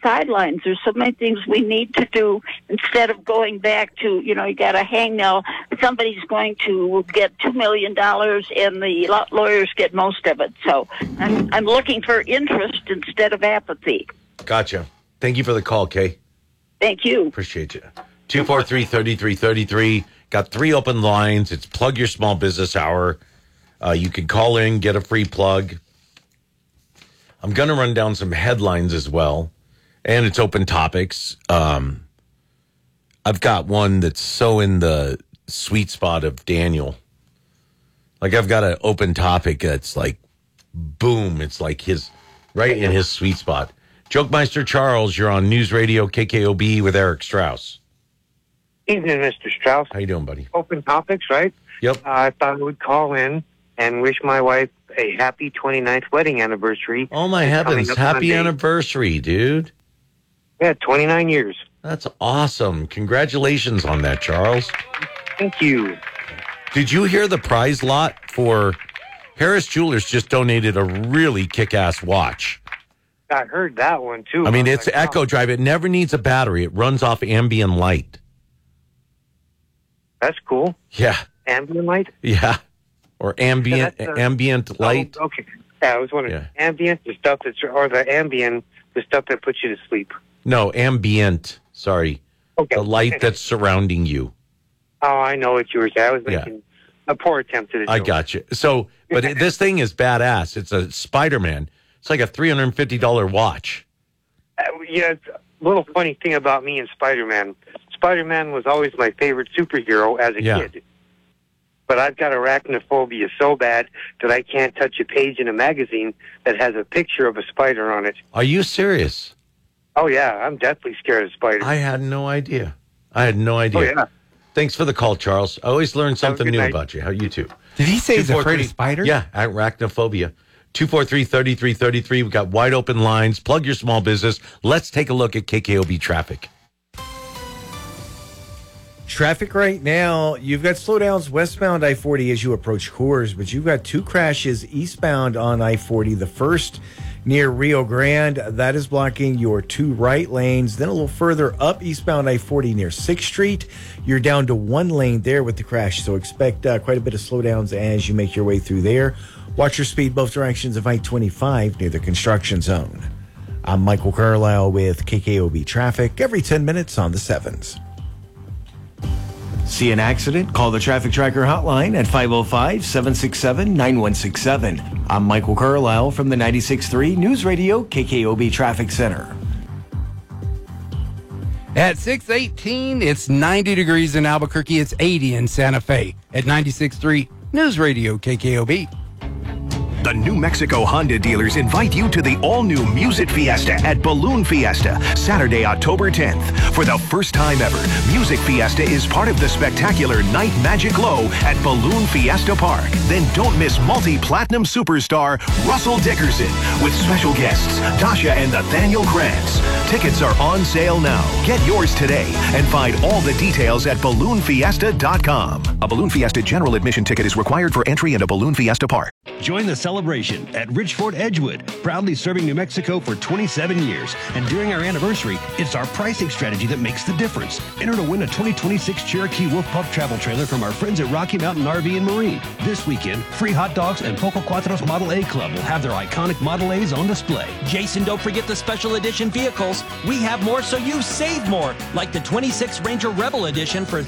sidelines. There's so many things we need to do instead of going back to, you got a hangnail. Somebody's going to get $2 million and the lawyers get most of it. So I'm looking for interest instead of apathy. Gotcha. Thank you for the call, Kay. Thank you. Appreciate you. 243-3333. Got 3 open lines. It's Plug Your Small Business Hour. You can call in, get a free plug. I'm going to run down some headlines as well. And it's open topics. I've got one that's so in the sweet spot of Daniel. Like, I've got an open topic that's like, boom. It's like right in his sweet spot. Jokemeister Charles, you're on News Radio KKOB with Eric Strauss. Evening, Mr. Strauss. How you doing, buddy? Open topics, right? Yep. I thought I would call in and wish my wife a happy 29th wedding anniversary. Oh, my heavens. Happy anniversary, dude. Yeah, 29 years. That's awesome. Congratulations on that, Charles. Thank you. Did you hear the prize lot for Harris Jewelers just donated a really kick-ass watch? I heard that one, too. I mean, it's Echo Drive. It never needs a battery. It runs off ambient light. That's cool. Yeah. Ambient light? Yeah. Or ambient light. Oh, okay. Yeah, I was wondering. Yeah. Ambient, the stuff or the ambient, the stuff that puts you to sleep. No, ambient. Sorry. Okay. The light that's surrounding you. Oh, I know what you were saying. I was making a poor attempt at it. I got you. So, but this thing is badass. It's a Spider-Man. It's like a $350 watch. A little funny thing about me and Spider-Man. Spider-Man was always my favorite superhero as a kid. But I've got arachnophobia so bad that I can't touch a page in a magazine that has a picture of a spider on it. Are you serious? Oh, yeah. I'm deathly scared of spiders. I had no idea. Oh, yeah. Thanks for the call, Charles. I always learn something new about you. How you too? Did he say he's afraid of spiders? Yeah, arachnophobia. 243-3333. We've got wide open lines. Plug your small business. Let's take a look at KKOB traffic. Traffic right now, you've got slowdowns westbound I-40 as you approach Coors, but you've got 2 crashes eastbound on I-40. The first near Rio Grande, that is blocking your 2 right lanes. Then a little further up eastbound I-40 near 6th Street, you're down to 1 lane there with the crash. So expect quite a bit of slowdowns as you make your way through there. Watch your speed both directions of I-25 near the construction zone. I'm Michael Carlisle with KKOB Traffic every 10 minutes on the 7s. See an accident? Call the Traffic Tracker hotline at 505-767-9167. I'm Michael Carlisle from the 96.3 News Radio KKOB Traffic Center. At 6:18, it's 90 degrees in Albuquerque. It's 80 in Santa Fe. At 96.3 News Radio KKOB. The New Mexico Honda dealers invite you to the all-new Music Fiesta at Balloon Fiesta, Saturday, October 10th. For the first time ever, Music Fiesta is part of the spectacular Night Magic Glow at Balloon Fiesta Park. Then don't miss multi-platinum superstar Russell Dickerson with special guests Tasha and Nathaniel Krantz. Tickets are on sale now. Get yours today and find all the details at BalloonFiesta.com. A Balloon Fiesta general admission ticket is required for entry into Balloon Fiesta Park. Join the celebration at Ridgeford Edgewood, proudly serving New Mexico for 27 years. And during our anniversary, it's our pricing strategy that makes the difference. Enter to win a 2026 Cherokee Wolf Pup travel trailer from our friends at Rocky Mountain RV and Marine. This weekend, free hot dogs and Poco Cuatros Model A Club will have their iconic Model A's on display. Jason, don't forget the special edition vehicles. We have more so you save more, like the 26 Ranger Rebel Edition for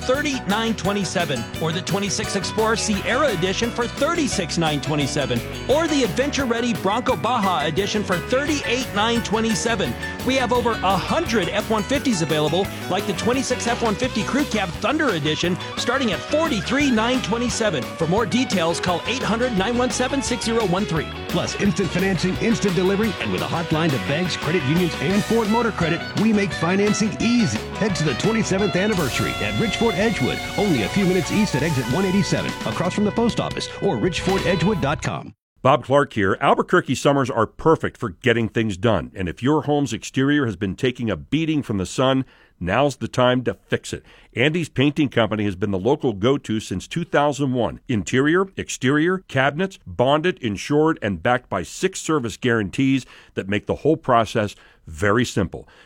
$39.27, or the 26 Explorer Sierra Edition for $36,927. or the Adventure Ready Bronco Baja Edition for $38,927. We have over 100 F-150s available, like the 26 F-150 Crew Cab Thunder Edition, starting at $43,927. For more details, call 800-917-6013. Plus instant financing, instant delivery, and with a hotline to banks, credit unions, and Ford Motor Credit, we make financing easy. Head to the 27th anniversary at Ridgeford Edgewood, only a few minutes east at exit 187, across from the post office, or ridgefordedgewood.com. Bob Clark here. Albuquerque summers are perfect for getting things done. And if your home's exterior has been taking a beating from the sun, now's the time to fix it. Andy's Painting Company has been the local go-to since 2001. Interior, exterior, cabinets, bonded, insured, and backed by 6 service guarantees that make the whole process very simple.